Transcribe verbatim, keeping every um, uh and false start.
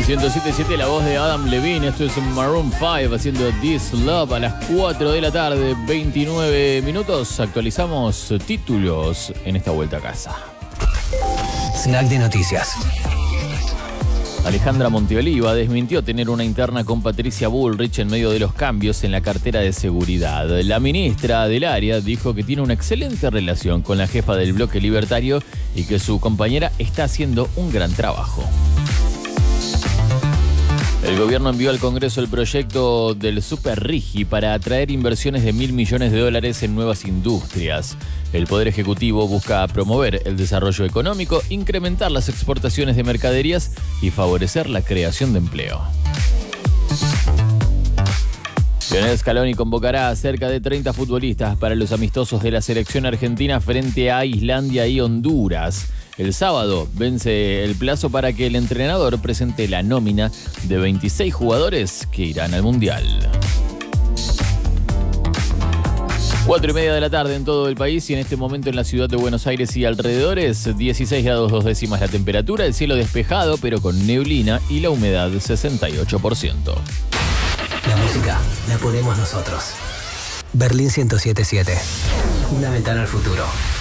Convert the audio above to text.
ciento siete punto siete, la voz de Adam Levine. Esto es Maroon cinco haciendo This Love a las cuatro de la tarde, veintinueve minutos. Actualizamos títulos en esta vuelta a casa. Snack de noticias. Alejandra Monteoliva desmintió tener una interna con Patricia Bullrich en medio de los cambios en la cartera de seguridad. La ministra del área dijo que tiene una excelente relación con la jefa del bloque libertario y que su compañera está haciendo un gran trabajo. El gobierno envió al Congreso el proyecto del Super Rigi para atraer inversiones de mil millones de dólares en nuevas industrias. El Poder Ejecutivo busca promover el desarrollo económico, incrementar las exportaciones de mercaderías y favorecer la creación de empleo. Lionel Scaloni convocará a cerca de treinta futbolistas para los amistosos de la selección argentina frente a Islandia y Honduras. El sábado vence el plazo para que el entrenador presente la nómina de veintiséis jugadores que irán al Mundial. Cuatro y media de la tarde en todo el país y en este momento en la ciudad de Buenos Aires y alrededores, dieciséis grados dos décimas la temperatura, el cielo despejado pero con neblina y la humedad sesenta y ocho por ciento. La música la ponemos nosotros. Berlín ciento siete punto siete. Una ventana al futuro.